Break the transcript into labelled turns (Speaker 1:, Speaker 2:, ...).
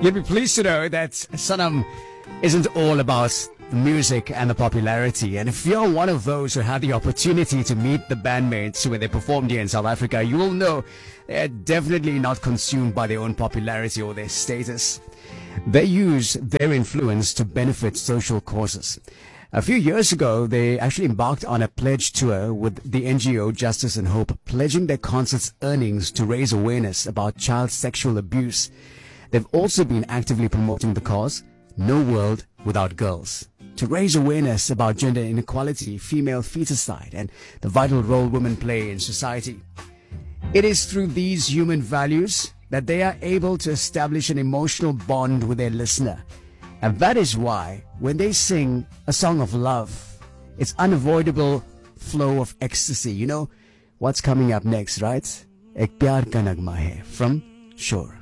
Speaker 1: You'll be pleased to know that Sanam isn't all about the music and the popularity. And if you're one of those who had the opportunity to meet the bandmates when they performed here in South Africa, you will know they're definitely not consumed by their own popularity or their status. They use their influence to benefit social causes. A few years ago, they actually embarked on a pledge tour with the NGO Justice and Hope, pledging their concerts' earnings to raise awareness about child sexual abuse. They've also been actively promoting the cause, No World Without Girls, to raise awareness about gender inequality, female feticide, and the vital role women play in society. It is through these human values that they are able to establish an emotional bond with their listener. And that is why, when they sing a song of love, it's unavoidable flow of ecstasy. You know what's coming up next, right? Ek Pyar Ka Nagma Hai from Shore.